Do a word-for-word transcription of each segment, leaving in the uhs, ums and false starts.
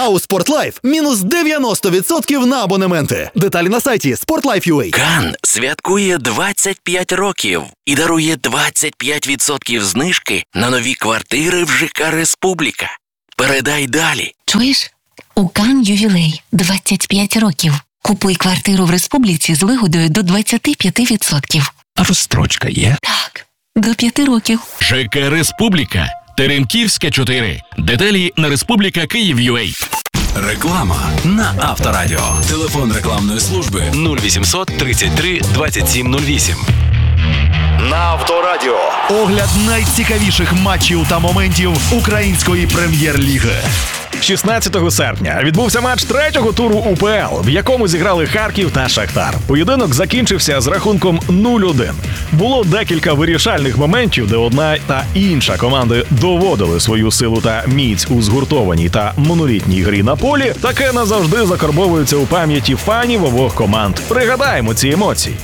А у Спортлайф мінус дев'яносто відсотків на абонементи. Деталі на сайті спортлайф крапка ю а. Кан святкує двадцять п'ять років і дарує двадцять п'ять відсотків знижки на нові квартири в ЖК «Республіка». Передай далі. Чуєш? У Кан ювілей двадцять п'ять років. Купуй квартиру в Республіці з вигодою до двадцять п'ять відсотків. А розстрочка є? Так, до п'яти років. ЖК «Республіка». Теремківська, чотири. Деталі на республіка Київ точка ю а. Реклама на Авторадіо. Телефон рекламної служби нуль вісімсот тридцять три двадцять сім нуль вісім. На Авторадіо. Огляд найцікавіших матчів та моментів української прем'єр-ліги. шістнадцятого серпня відбувся матч третього туру УПЛ, в якому зіграли Харків та Шахтар. Поєдинок закінчився з рахунком нуль один. Було декілька вирішальних моментів, де одна та інша команди доводили свою силу та міць у згуртованій та монолітній грі на полі. Таке назавжди закарбовується у пам'яті фанів обох команд. Пригадаємо ці емоції.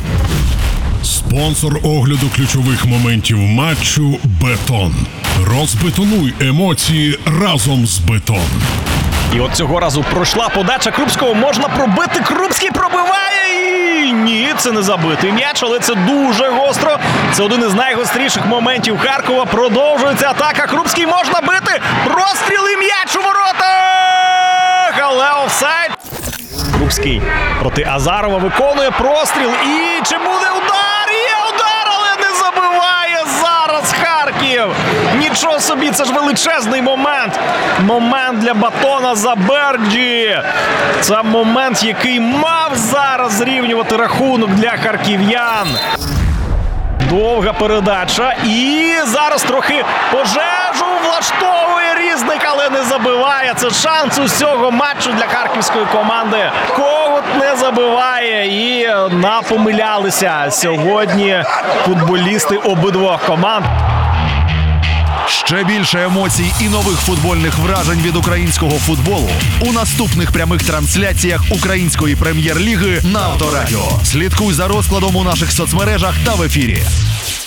Спонсор огляду ключових моментів матчу «Бетон». Розбетонуй емоції разом з «Бетон». І от цього разу пройшла подача Крупського, можна пробити, Крупський пробиває і... Ні, це не забитий м'яч, але це дуже гостро. Це один із найгостріших моментів Харкова. Продовжується атака, Крупський можна бити, простріл і м'яч у воротах, але офсайд. Крупський проти Азарова виконує простріл і чи буде удар? Є удар, але не забиває зараз Харків. Нічого собі, це ж величезний момент. Момент для Батона Заберджі. Це момент, який мав зараз зрівнювати рахунок для харків'ян. Довга передача і зараз трохи пожежу влаштовує Різник, але не забиває. Це шанс усього матчу для харківської команди. Когут не забиває і напомилялися сьогодні футболісти обидвох команд. Ще більше емоцій і нових футбольних вражень від українського футболу у наступних прямих трансляціях української прем'єр-ліги на Авторадіо. Слідкуй за розкладом у наших соцмережах та в ефірі.